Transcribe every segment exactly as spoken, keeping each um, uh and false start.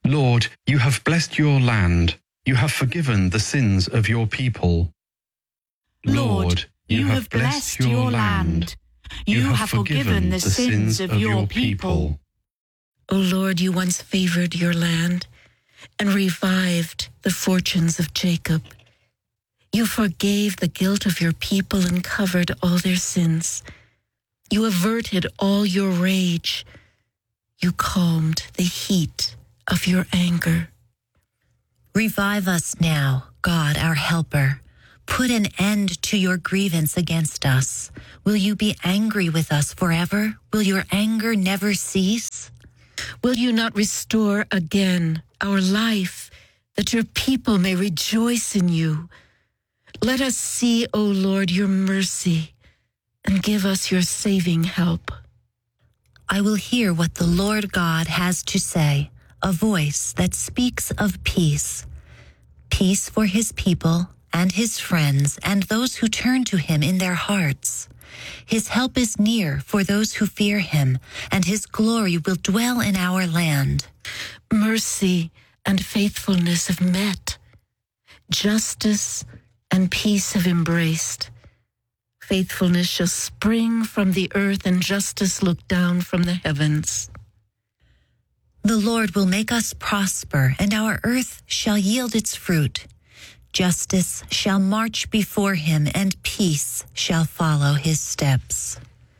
Lord, you have blessed your land. You have forgiven the sins of your people. Lord, you have blessed your land. You have forgiven the sins of your people. O Lord, you once favored your land and revived the fortunes of Jacob. You forgave the guilt of your people and covered all their sins. You averted all your rage. You calmed the heat of your anger. Revive us now, God, our helper. Put an end to your grievance against us. Will you be angry with us forever? Will your anger never cease? Will you not restore again our life, that your people may rejoice in you? Let us see, O Lord, your mercy, and give us your saving help. I will hear what the Lord God has to say, a voice that speaks of peace. Peace for his people and his friends and those who turn to him in their hearts. His help is near for those who fear him, and his glory will dwell in our land. Mercy and faithfulness have met. Justice and peace have embraced. Faithfulness shall spring from the earth, and justice look down from the heavens. The Lord will make us prosper, and our earth shall yield its fruit. Justice shall march before him, and peace shall follow his steps.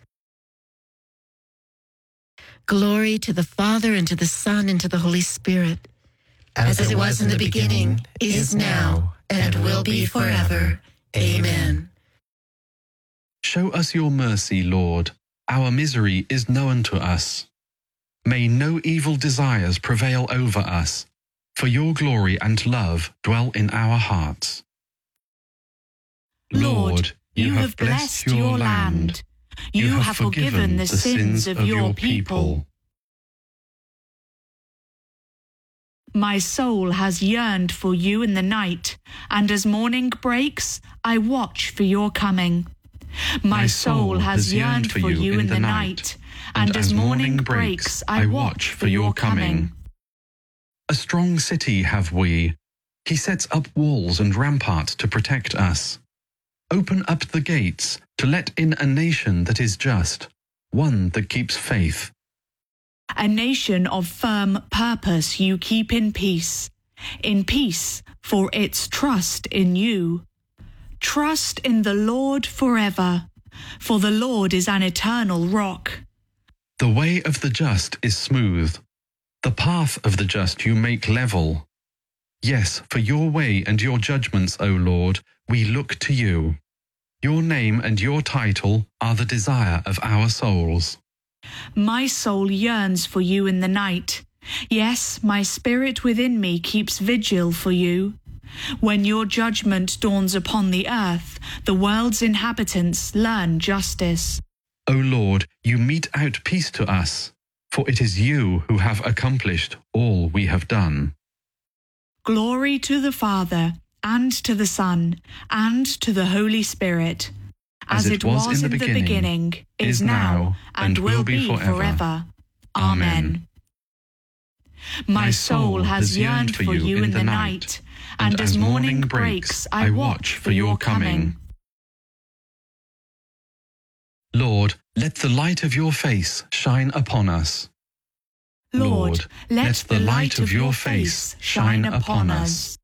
Glory to the Father, and to the Son, and to the Holy Spirit. As, As it was in the beginning, is now, and will be forever. Amen. Show us your mercy, Lord. Our misery is known to us. May no evil desires prevail over us, for your glory and love dwell in our hearts. Lord, you have blessed your land. You have forgiven the sins of your people. My soul has yearned for you in the night, and as morning breaks, I watch for your coming. My soul has yearned for you in the night, and as morning breaks, I watch for your coming. A strong city have we. He sets up walls and ramparts to protect us. Open up the gates to let in a nation that is just, one that keeps faith. A nation of firm purpose you keep in peace, in peace for its trust in you. Trust in the Lord forever, for the Lord is an eternal rock. The way of the just is smooth. The path of the just you make level. Yes, for your way and your judgments, O Lord, we look to you. Your name and your title are the desire of our souls. My soul yearns for you in the night. Yes, my spirit within me keeps vigil for you. When your judgment dawns upon the earth, the world's inhabitants learn justice. O Lord, you mete out peace to us, for it is you who have accomplished all we have done. Glory to the Father, and to the Son, and to the Holy Spirit, as, as it was, was in the beginning, beginning is now, and, and will be forever. forever. Amen. My soul has yearned for you in the night, and as morning breaks, I watch for your coming. Lord, let the light of your face shine upon us. Lord, let the light of your face shine upon us.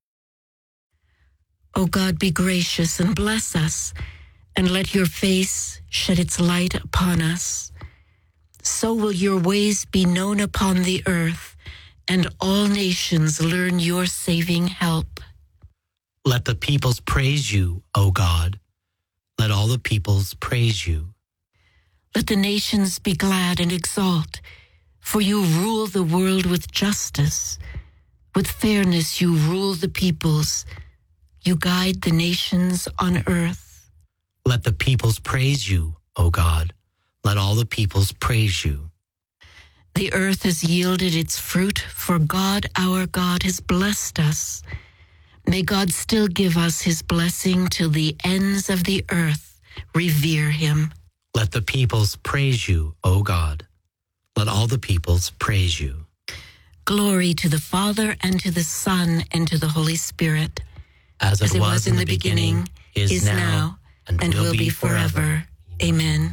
O God, be gracious and bless us, and let your face shed its light upon us. So will your ways be known upon the earth, and all nations learn your saving help. Let the peoples praise you, O God. Let all the peoples praise you. Let the nations be glad and exult, for you rule the world with justice. With fairness you rule the peoples. You guide the nations on earth. Let the peoples praise you, O God. Let all the peoples praise you. The earth has yielded its fruit, for God, our God, has blessed us. May God still give us his blessing till the ends of the earth revere him. Let the peoples praise you, O God. Let all the peoples praise you. Glory to the Father, and to the Son, and to the Holy Spirit. As it, As it was, was in the beginning, is, is now, now, and, and will, will be forever. Amen.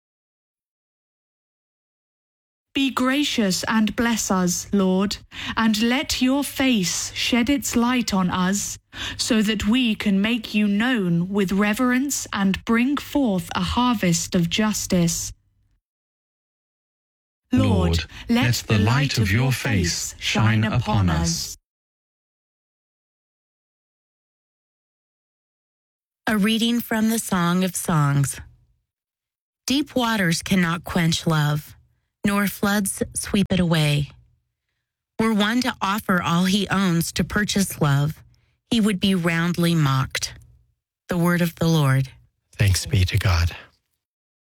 Be gracious and bless us, Lord, and let your face shed its light on us, so that we can make you known with reverence and bring forth a harvest of justice. Lord, let the light of your face shine upon us. A reading from the Song of Songs. Deep waters cannot quench love, nor floods sweep it away. Were one to offer all he owns to purchase love, he would be roundly mocked. The word of the Lord. Thanks be to God.